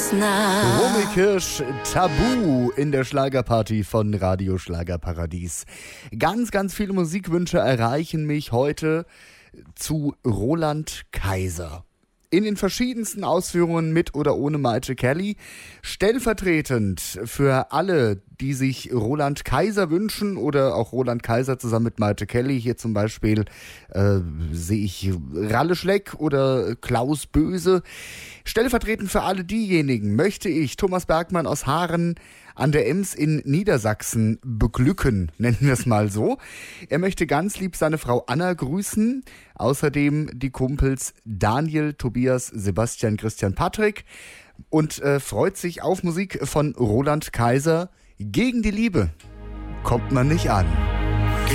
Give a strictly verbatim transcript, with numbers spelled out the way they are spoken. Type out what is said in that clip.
nah. Romy Kirsch, Tabu in der Schlagerparty von Radio Schlagerparadies. Ganz, ganz viele Musikwünsche erreichen mich heute zu Roland Kaiser. In den verschiedensten Ausführungen mit oder ohne Maite Kelly. Stellvertretend für alle, die sich Roland Kaiser wünschen oder auch Roland Kaiser zusammen mit Maite Kelly. Hier zum Beispiel äh, sehe ich Ralle Schleck oder Klaus Böse. Stellvertretend für alle diejenigen möchte ich Thomas Bergmann aus Haaren an der Ems in Niedersachsen beglücken, nennen wir es mal so. Er möchte ganz lieb seine Frau Anna grüßen, außerdem die Kumpels Daniel, Tobias, Sebastian, Christian, Patrick und äh, freut sich auf Musik von Roland Kaiser. Gegen die Liebe kommt man nicht an.